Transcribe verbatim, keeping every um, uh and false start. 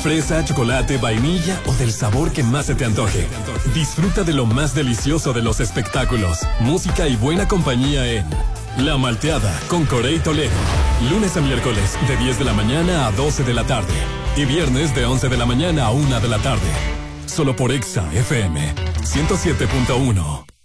fresa, chocolate, vainilla o del sabor que más se te antoje. Disfruta de lo más delicioso de los espectáculos, música y buena compañía en La Malteada con Corey Toledo. Lunes a miércoles de diez de la mañana a doce de la tarde. Y viernes de once de la mañana a una de la tarde. Solo por Exa F M ciento siete punto uno.